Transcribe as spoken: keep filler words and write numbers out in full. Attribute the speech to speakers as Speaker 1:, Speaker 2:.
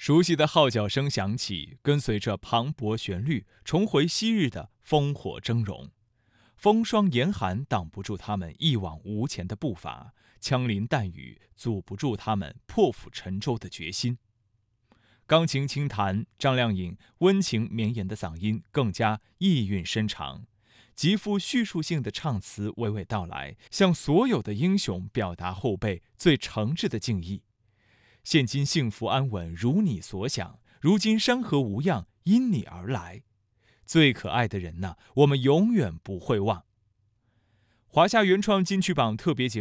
Speaker 1: 熟悉的号角声响起，跟随着磅礴旋律，重回昔日的烽火峥嵘。风霜严寒挡不住他们一往无前的步伐，枪林弹雨阻不住他们破釜沉舟的决心。钢琴轻弹，张靓颖温情绵延的嗓音更加意蕴深长，极富叙述性的唱词娓娓道来，向所有的英雄表达后辈最诚挚的敬意。现今幸福安稳如你所想，如今山河无恙因你而来。最可爱的人呐、啊，我们永远不会忘。华夏原创金曲榜特别节目